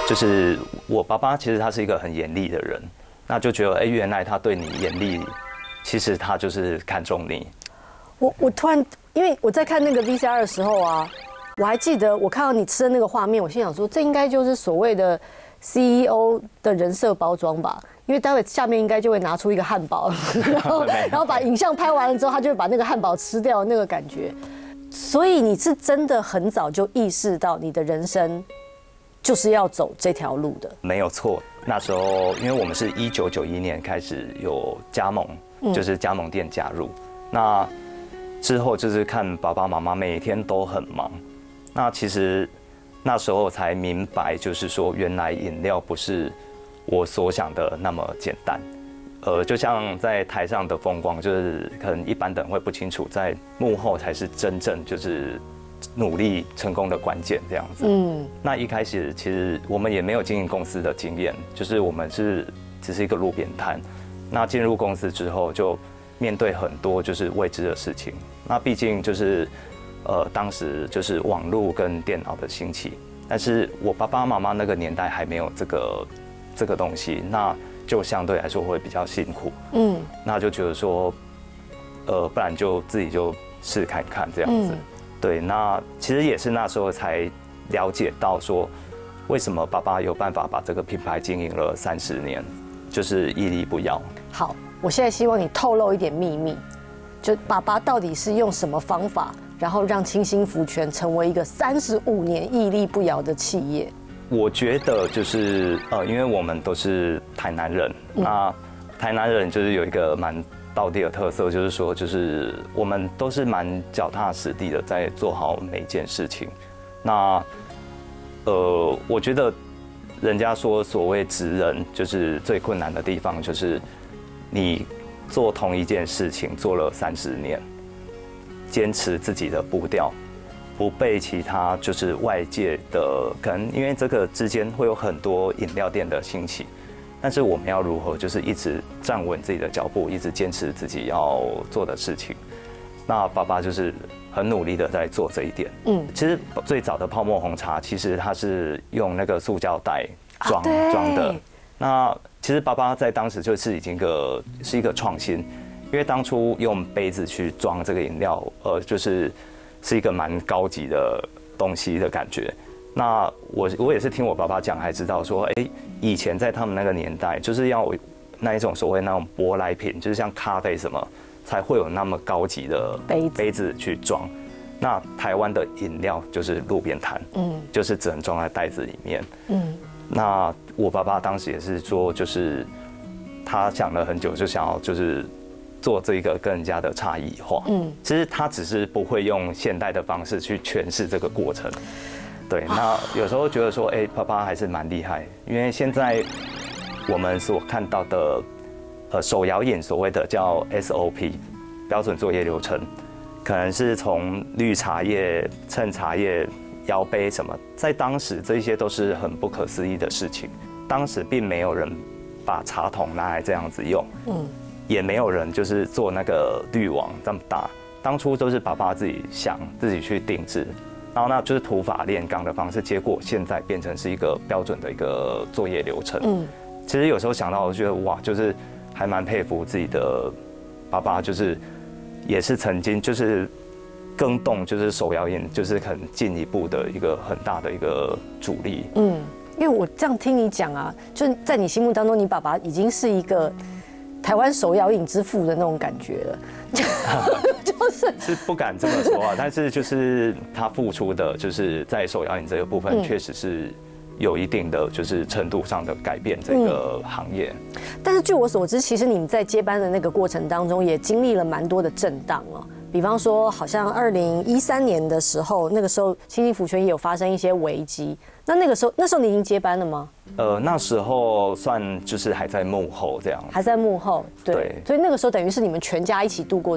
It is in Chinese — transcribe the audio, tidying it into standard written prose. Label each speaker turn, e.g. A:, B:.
A: 就是我爸爸其实他是一个很严厉的人，那就觉得原来他对你严厉，其实他就是看中你。
B: 我突然，因为我在看那个 VCR 的时候啊，我还记得我看到你吃的那个画面，我心想说，这应该就是所谓的 CEO 的人设包装吧。因为待会下面应该就会拿出一个汉堡，然后把影像拍完了之后，他就会把那个汉堡吃掉那个感觉。所以你是真的很早就意识到你的人生就是要走这条路的。
A: 没有错，那时候因为我们是1991年开始有加盟，就是加盟店加入。那之后就是看爸爸妈妈每天都很忙，那其实那时候才明白，就是说原来饮料不是我所想的那么简单。就像在台上的风光，就是可能一般的人会不清楚，在幕后才是真正就是努力成功的关键这样子。那一开始其实我们也没有经营公司的经验，就是我们只是一个路边摊。那进入公司之后，就面对很多就是未知的事情。那毕竟就是当时就是网络跟电脑的兴起，但是我爸爸妈妈那个年代还没有这个东西，那就相对来说会比较辛苦。那就觉得说，不然就自己就试看看这样子。对，那其实也是那时候才了解到说，为什么爸爸有办法把这个品牌经营了30年，就是屹立不摇。
B: 好，我现在希望你透露一点秘密，就爸爸到底是用什么方法，然后让清心福全成为一个35年屹立不摇的企业？
A: 我觉得就是因为我们都是台南人，那台南人就是有一个蛮道地的特色，就是说就是我们都是蛮脚踏实地的在做好每一件事情。那我觉得人家说所谓职人就是最困难的地方，就是你做同一件事情做了30年，坚持自己的步调。不被其他就是外界的可能，因为这个之间会有很多饮料店的兴起，但是我们要如何就是一直站稳自己的脚步，一直坚持自己要做的事情。那爸爸就是很努力的在做这一点。其实最早的泡沫红茶，其实它是用那个塑胶袋装的。那其实爸爸在当时就是已经是一个创新，因为当初用杯子去装这个饮料，是一个蛮高级的东西的感觉。那我也是听我爸爸讲，还知道说，以前在他们那个年代，就是要那一种所谓那种舶来品，就是像咖啡什么，才会有那么高级的杯子去装。那台湾的饮料就是路边摊，就是只能装在袋子里面。那我爸爸当时也是说，就是他想了很久，就想要就是做这个跟人家的差异化。其实他只是不会用现代的方式去诠释这个过程。对，那有时候觉得说，爸爸还是蛮厉害，因为现在我们所看到的手摇饮所谓的叫 SOP 标准作业流程，可能是从滤茶叶、称茶叶、摇杯什么，在当时这些都是很不可思议的事情。当时并没有人把茶桶拿来这样子用。也没有人就是做那个滤网这么大，当初都是爸爸自己想自己去定制，然后那就是土法炼钢的方式，结果现在变成是一个标准的一个作业流程。其实有时候想到，我觉得哇，就是还蛮佩服自己的爸爸，就是也是曾经就是更动就是手摇饮，就是很进一步的一个很大的一个主力。
B: 因为我这样听你讲啊，就是在你心目当中，你爸爸已经是一个台湾手摇饮之父的那种感觉了，
A: 是不敢这么说啊，但是就是他付出的，就是在手摇饮这个部分，确实是有一定的就是程度上的改变这个行业。
B: 但是据我所知，其实你们在接班的那个过程当中，也经历了蛮多的震荡哦。比方说，好像2013年的时候，那个时候清心福全也有发生一些危机。那时候你已经接班了吗？
A: 那时候算就是还在幕后这样，
B: 还在幕后，对，所以那个时候等于是你们全家一起度过